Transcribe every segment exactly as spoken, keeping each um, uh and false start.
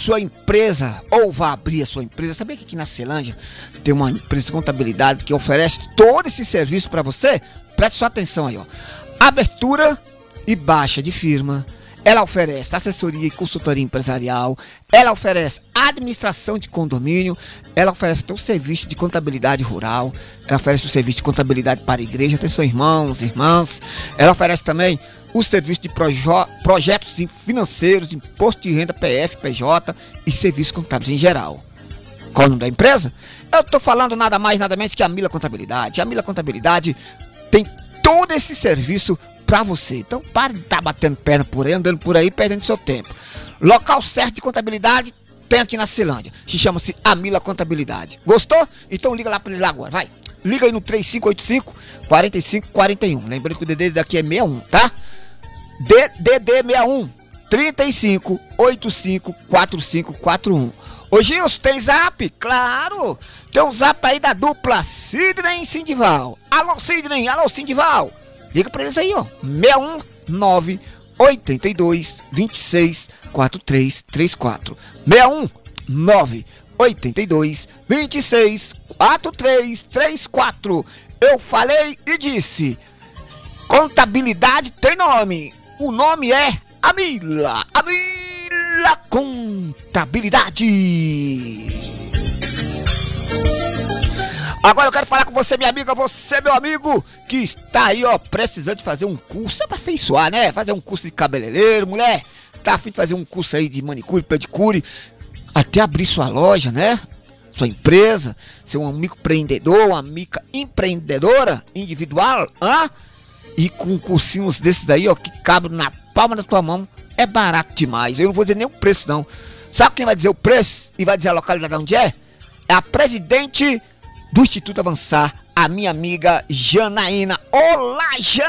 sua empresa ou vai abrir a sua empresa, sabia que aqui na Ceilândia tem uma empresa de contabilidade que oferece todo esse serviço para você? Preste sua atenção aí, ó. Abertura e baixa de firma. Ela oferece assessoria e consultoria empresarial. Ela oferece administração de condomínio. Ela oferece até o serviço de contabilidade rural. Ela oferece o serviço de contabilidade para a igreja. Atenção, irmãos, irmãs. Ela oferece também o serviço de proje- projetos financeiros, imposto de renda, P F, P J e serviços contábeis em geral. Qual o nome da empresa? Eu estou falando nada mais, nada menos que a Mila Contabilidade. A Mila Contabilidade tem todo esse serviço pra você. Então pare de estar tá batendo perna por aí, andando por aí, perdendo seu tempo. Local certo de contabilidade tem aqui na Ceilândia. Se chama-se a Mila Contabilidade. Gostou? Então liga lá pra ele lá agora, vai. Liga aí no três cinco oito cinco, quatro cinco quatro um. Lembrando que o D D daqui é sessenta e um, tá? D D D sessenta e um, três cinco oito cinco, quatro cinco quatro um. Ô Gilson, tem zap? Claro! Tem um zap aí da dupla Sidney e Sindival. Alô Sidney, alô Sindival. Liga pra eles aí, ó. seis um nove, oito dois, dois seis, quatro três três quatro. seis um nove, oito dois, dois seis, quatro três três quatro. Eu falei e disse: contabilidade tem nome. O nome é a Mila. A Mila Contabilidade. Agora eu quero falar com você, minha amiga, você, meu amigo, que está aí, ó, precisando de fazer um curso, é pra afeiçoar, né? Fazer um curso de cabeleireiro, mulher, tá a fim de fazer um curso aí de manicure, pedicure, até abrir sua loja, né? Sua empresa, ser um microempreendedor, uma mica empreendedora individual, hã? E com cursinhos desses daí, ó, que cabem na palma da tua mão, é barato demais. Eu não vou dizer nem o preço, não. Sabe quem vai dizer o preço e vai dizer a localidade onde é? É a presidente do Instituto Avançar, a minha amiga Janaína. Olá,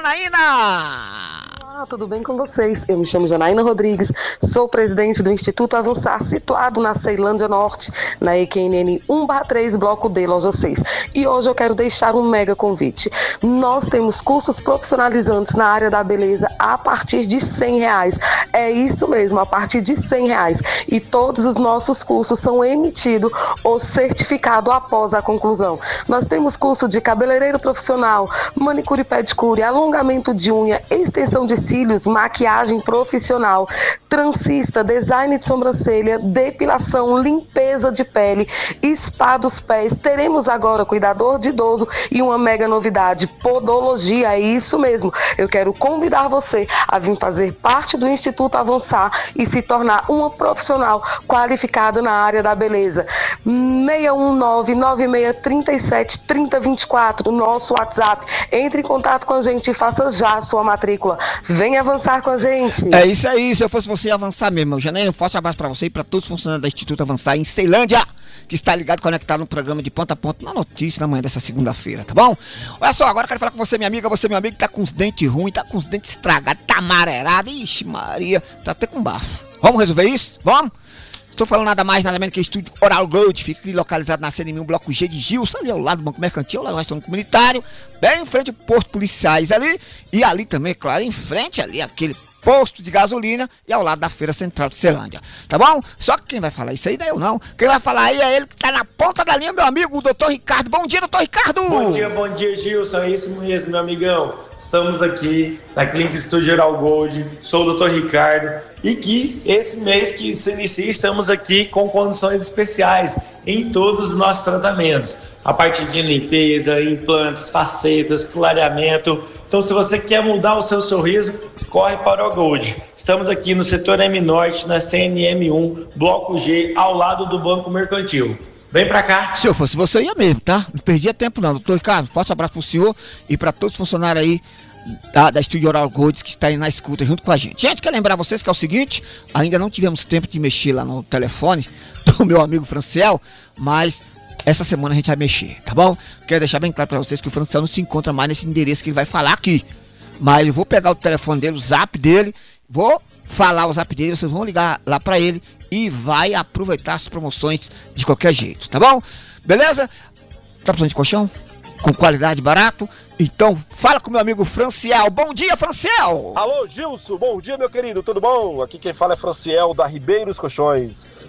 Janaína! Olá, tudo bem com vocês? Eu me chamo Janaína Rodrigues, sou presidente do Instituto Avançar, situado na Ceilândia Norte, na E Q N N um barra três, Bloco D, Loja seis. E hoje eu quero deixar um mega convite. Nós temos cursos profissionalizantes na área da beleza a partir de cem reais. É isso mesmo, a partir de cem reais. E todos os nossos cursos são emitidos ou certificados após a conclusão. Nós temos curso de cabeleireiro profissional, manicure e pedicure, alongamento de unha, extensão de cílios, maquiagem profissional, transista, design de sobrancelha, depilação, limpeza de pele, spa dos pés. Teremos agora cuidador de idoso e uma mega novidade, podologia. É isso mesmo. Eu quero convidar você a vir fazer parte do Instituto Avançar e se tornar uma profissional qualificada na área da beleza. seis um nove, nove seis três sete, três zero dois quatro, nosso WhatsApp. Entre em contato com a gente e faça já a sua matrícula. Vem avançar com a gente. É isso aí, se eu fosse você, ia avançar mesmo. Janaína, um forte abraço pra você e pra todos os funcionários do Instituto Avançar em Ceilândia, que está ligado, conectado no programa de ponta a ponta, na notícia na manhã dessa segunda-feira, tá bom? Olha só, agora eu quero falar com você, minha amiga, você, meu amigo, que tá com os dentes ruins, tá com os dentes estragados, tá amarelado, ixi Maria, tá até com bafo. Vamos resolver isso? Vamos? Estou falando nada mais, nada menos que o Estúdio Oral Gold, fica ali localizado na C N M um, Bloco G de Gilson, ali ao lado do Banco Mercantil, lá no restaurante comunitário, bem em frente ao posto policiais ali, e ali também, claro, em frente ali, aquele posto de gasolina e ao lado da Feira Central de Ceilândia, tá bom? Só que quem vai falar isso aí não é eu não, quem vai falar aí é ele que tá na ponta da linha, meu amigo, o doutor Ricardo. Bom dia, doutor Ricardo! Bom dia, bom dia, Gilson, é isso mesmo, meu amigão. Estamos aqui na Clínica Estúdio Oral Gold, sou o doutor Ricardo, e que esse mês que se inicia, estamos aqui com condições especiais em todos os nossos tratamentos, a partir de limpeza, implantes, facetas, clareamento. Então, se você quer mudar o seu sorriso, corre para o Oral Gold. Estamos aqui no setor M Norte, na C N M um, Bloco G, ao lado do Banco Mercantil. Vem pra cá. Se eu fosse você, ia mesmo, tá? Não perdia tempo não, doutor Ricardo. Forte abraço pro senhor e pra todos os funcionários aí da, da Estúdio Oral Gold que está aí na escuta junto com a gente. Gente, quero lembrar vocês que é o seguinte, ainda não tivemos tempo de mexer lá no telefone do meu amigo Franciel, mas essa semana a gente vai mexer, tá bom? Quero deixar bem claro pra vocês que o Franciel não se encontra mais nesse endereço que ele vai falar aqui, mas eu vou pegar o telefone dele, o zap dele, vou falar o zap dele, vocês vão ligar lá pra ele e vai aproveitar as promoções de qualquer jeito, tá bom? Beleza? Tá precisando de colchão? Com qualidade, barato? Então fala com meu amigo Franciel. Bom dia, Franciel! Alô, Gilson, bom dia, meu querido, tudo bom? Aqui quem fala é Franciel da Ribeiros Colchões.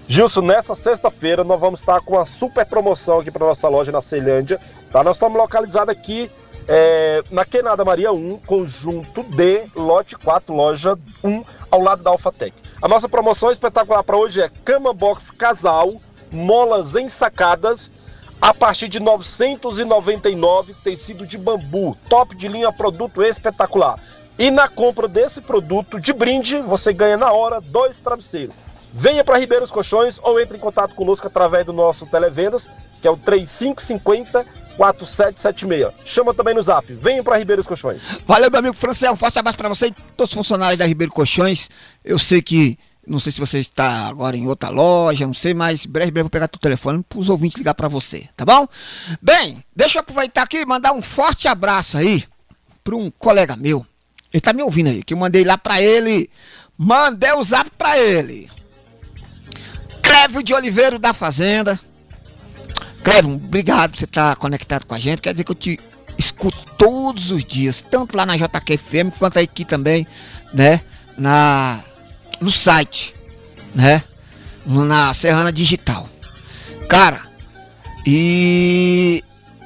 Gilson, nessa sexta-feira nós vamos estar com uma super promoção aqui para nossa loja na Ceilândia, tá? Nós estamos localizados aqui é, na Quenada Maria um, conjunto D, lote quatro, loja um, ao lado da Alphatec. A nossa promoção espetacular para hoje é cama box casal, molas ensacadas, a partir de novecentos e noventa e nove reais, tecido de bambu, top de linha, produto espetacular. E na compra desse produto de brinde, você ganha na hora dois travesseiros. Venha para Ribeiros Colchões ou entre em contato conosco através do nosso Televendas, que é o três cinco cinco zero, quatro sete sete seis. Chama também no zap. Venha para Ribeiros Colchões. Valeu, meu amigo Francel. Um forte abraço para você e todos os funcionários da Ribeiro Colchões. Eu sei que, não sei se você está agora em outra loja, não sei, mas breve, breve eu vou pegar teu telefone para os ouvintes ligar para você, tá bom? Bem, deixa eu aproveitar aqui e mandar um forte abraço aí para um colega meu. Ele tá me ouvindo aí, que eu mandei lá para ele, mandei o zap para ele. Clévio de Oliveira da Fazenda. Clévio, obrigado por você estar conectado com a gente. Quer dizer que eu te escuto todos os dias, tanto lá na J Q F M quanto aqui também, né? Na, no site, né? Na Serrana Digital. Cara, e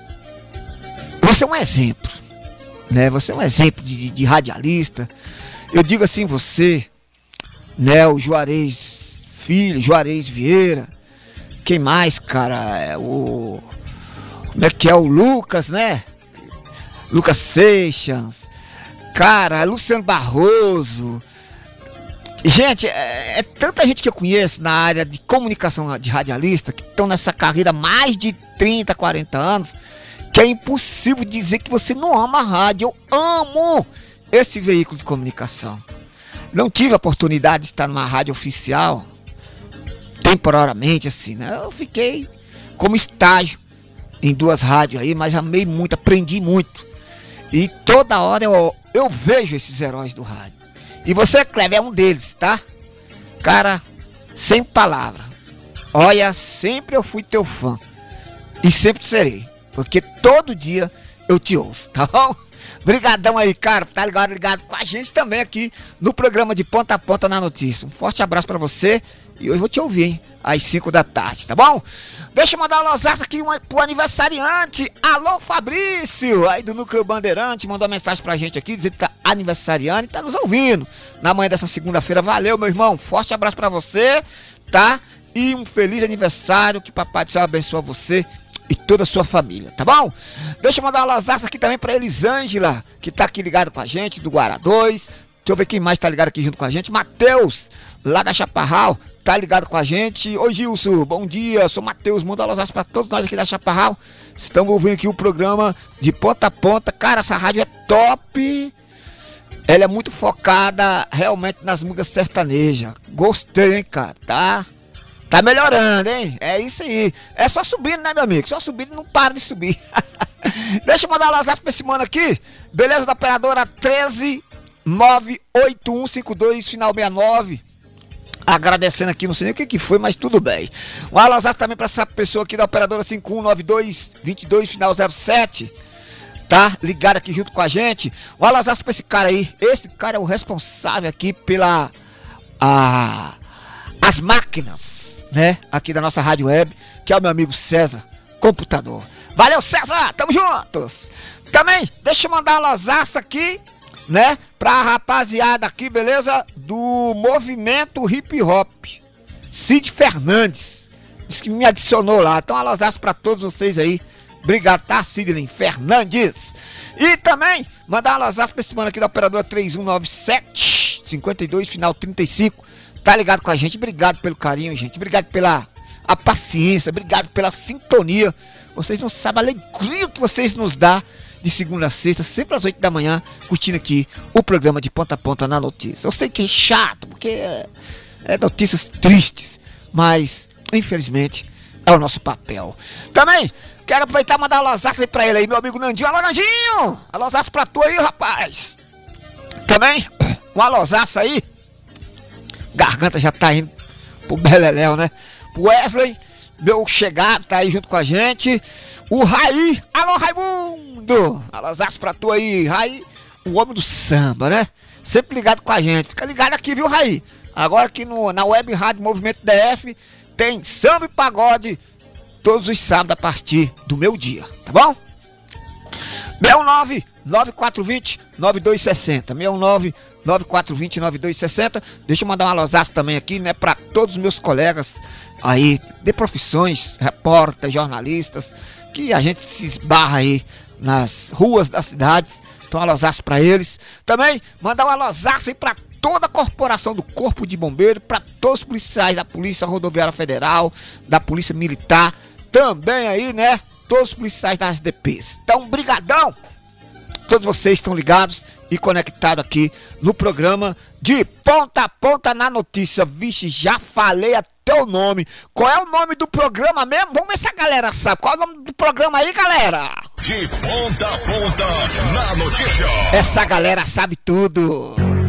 você é um exemplo, né? Você é um exemplo de, de radialista. Eu digo assim, você, né? O Juarez Filho, Juarez Vieira, quem mais, cara? É o, como é que é? O Lucas, né? Lucas Seixas, cara, Luciano Barroso. Gente, é, é tanta gente que eu conheço na área de comunicação de radialista, que estão nessa carreira há mais de trinta, quarenta anos, que é impossível dizer que você não ama a rádio. Eu amo esse veículo de comunicação. Não tive a oportunidade de estar numa rádio oficial temporariamente, assim, né? Eu fiquei como estágio em duas rádios aí, mas amei muito, aprendi muito. E toda hora eu, eu vejo esses heróis do rádio. E você, Cléber, é um deles, tá? Cara, sem palavras. Olha, sempre eu fui teu fã. E sempre serei. Porque todo dia eu te ouço, tá bom? Brigadão aí, cara, tá ligado, ligado com a gente também aqui no programa de Ponta a Ponta na Notícia. Um forte abraço pra você. E hoje eu vou te ouvir, hein? Às cinco da tarde, tá bom? Deixa eu mandar um alôzaço aqui pro aniversariante. Alô, Fabrício, aí do Núcleo Bandeirante, mandou uma mensagem pra gente aqui, dizendo que tá aniversariante e tá nos ouvindo na manhã dessa segunda-feira. Valeu, meu irmão, forte abraço pra você, tá? E um feliz aniversário, que Papai do Céu abençoe você e toda a sua família, tá bom? Deixa eu mandar um alôzaço aqui também pra Elisângela, que tá aqui ligado com a gente, do Guará dois. Deixa eu ver quem mais tá ligado aqui junto com a gente. Matheus, lá da Chaparral, tá ligado com a gente. Oi, Gilson, bom dia, sou Matheus, manda um abraço pra todos nós aqui da Chaparral. Estamos ouvindo aqui o programa de ponta a ponta. Cara, essa rádio é top. Ela é muito focada realmente nas músicas sertanejas. Gostei, hein, cara, tá? Tá melhorando, hein? É isso aí. É só subindo, né, meu amigo? Só subindo, não para de subir. Deixa eu mandar um abraço pra esse mano aqui. Beleza, da operadora treze nove oito um cinco dois, final sessenta e nove. Agradecendo aqui, não sei nem o que que foi, mas tudo bem. Um abraço também pra essa pessoa aqui da operadora cinco um nove dois dois dois, final zero sete. Tá? Ligado aqui junto com a gente. Um abraço pra esse cara aí. Esse cara é o responsável aqui pela a, as máquinas, né? Aqui da nossa rádio web, que é o meu amigo César Computador. Valeu, César! Tamo juntos! Também, deixa eu mandar um abraço aqui, né, pra rapaziada aqui, beleza? Do movimento hip hop, Cid Fernandes, disse que me adicionou lá. Então, um abraço pra todos vocês aí. Obrigado, tá, Sidney Fernandes? E também mandar um abraço pra esse mano aqui da operadora três um nove sete, cinquenta e dois, final trinta e cinco. Tá ligado com a gente? Obrigado pelo carinho, gente. Obrigado pela a paciência. Obrigado pela sintonia. Vocês não sabem a alegria que vocês nos dão de segunda a sexta, sempre às oito da manhã, curtindo aqui o programa de Ponta a Ponta na Notícia. Eu sei que é chato, porque é, é notícias tristes, mas, infelizmente, é o nosso papel. Também quero aproveitar e mandar um alôzaço aí pra ele aí, meu amigo Nandinho. Alô, Nandinho! Alôzaço pra tu aí, rapaz. Também, um alôzaço aí. Garganta já tá indo pro Beleléu, né? O Wesley, meu chegado, tá aí junto com a gente. O Raí, alô Raimundo, alôzaço pra tu aí, Raí, o homem do samba, né? Sempre ligado com a gente, fica ligado aqui, viu, Raí? Agora aqui no, na Web Rádio Movimento D F, tem samba e pagode todos os sábados a partir do meu dia, tá bom? seis nove nove quatro dois zero nove dois seis zero, seis nove nove quatro dois zero nove dois seis zero. Deixa eu mandar um alôzaço também aqui, né, para todos os meus colegas aí de profissões, repórteres, jornalistas, que a gente se esbarra aí nas ruas das cidades. Então, um alôzaço para eles. Também mandar um alôzaço aí para toda a corporação do Corpo de Bombeiro, para todos os policiais da Polícia Rodoviária Federal, da Polícia Militar, também aí, né, todos os policiais das D Ps. Então, brigadão! Todos vocês estão ligados e conectados aqui no programa de ponta a ponta na notícia. Vixe, já falei até o nome. Qual é o nome do programa mesmo? Vamos ver se a galera sabe. Qual é o nome do programa aí, galera? De ponta a ponta na notícia. Essa galera sabe tudo.